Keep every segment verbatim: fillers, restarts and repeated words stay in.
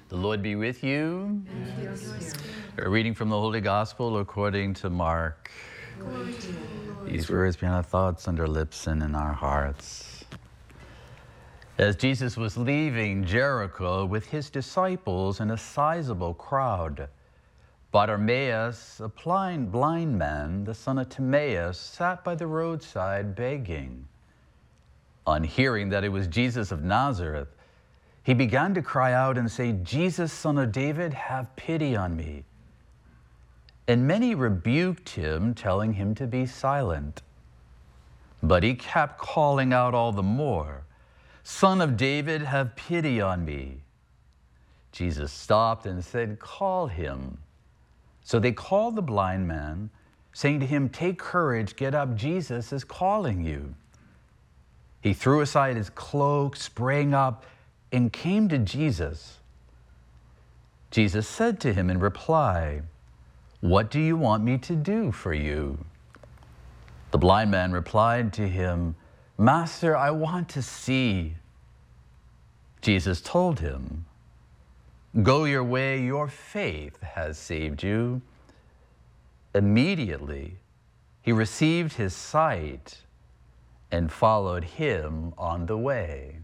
The Lord be with you. And with your spirit. A reading from the Holy Gospel according to Mark. Glory to you, Lord. These words be in our thoughts, under our lips, and in our hearts. As Jesus was leaving Jericho with his disciples and a sizable crowd, Bartimaeus, a blind, blind man, the son of Timaeus, sat by the roadside begging. On hearing that it was Jesus of Nazareth, he began to cry out and say, "Jesus, son of David, have pity on me." And many rebuked him, telling him to be silent. But he kept calling out all the more, "Son of David, have pity on me." Jesus stopped and said, "Call him." So they called the blind man, saying to him, "Take courage, get up, Jesus is calling you." He threw aside his cloak, sprang up, and came to Jesus. Jesus said to him in reply, "What do you want me to do for you?" The blind man replied to him, "Master, I want to see." Jesus told him, "Go your way, your faith has saved you." Immediately, he received his sight and followed him on the way.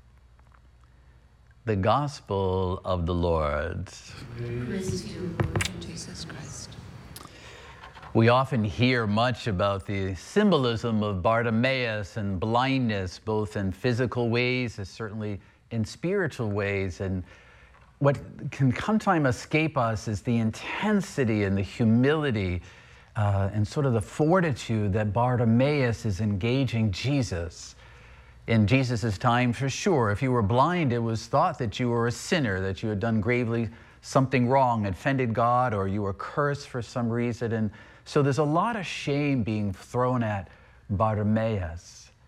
The Gospel of the Lord. Praise to you, Lord Jesus Christ. We often hear much about the symbolism of Bartimaeus and blindness, both in physical ways and certainly in spiritual ways. And what can sometimes escape us is the intensity and the humility uh, and sort of the fortitude that Bartimaeus is engaging Jesus. In Jesus' time, for sure, if you were blind, it was thought that you were a sinner, that you had done gravely something wrong, offended God, or you were cursed for some reason. And so there's a lot of shame being thrown at Bartimaeus.